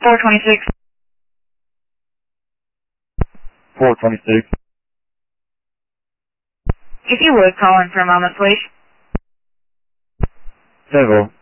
426. 426. If you would, call in for a moment, please. Several.